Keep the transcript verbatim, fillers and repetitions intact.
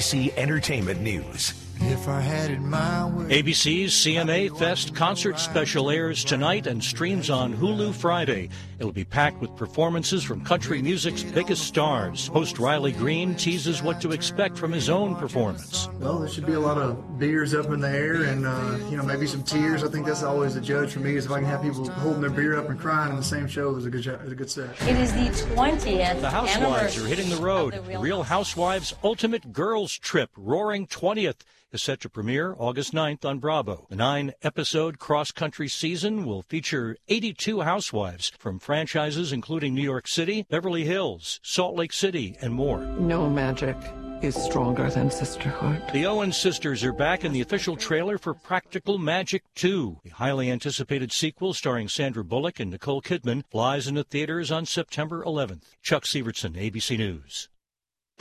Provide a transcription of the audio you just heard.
C Entertainment News. If I had it my way. A B C's C M A Fest concert special airs tonight and streams on Hulu Friday. It'll be packed with performances from country music's biggest stars. Host Riley Green teases what to expect from his own performance. Well, there should be a lot of beers up in the air and, uh, you know, maybe some tears. I think that's always a judge for me, is if I can have people holding their beer up and crying in the same show is a good, is a good set. It is the twentieth The Housewives are hitting the road. The Real Housewives Ultimate Girls Trip, Roaring twentieth, is set to premiere August ninth on Bravo. The nine-episode cross-country season will feature eighty-two housewives from franchises including New York City, Beverly Hills, Salt Lake City, and more. No magic is stronger than sisterhood. The Owens sisters are back in the official trailer for Practical Magic two. The highly anticipated sequel starring Sandra Bullock and Nicole Kidman flies into theaters on September eleventh. Chuck Severson, A B C News.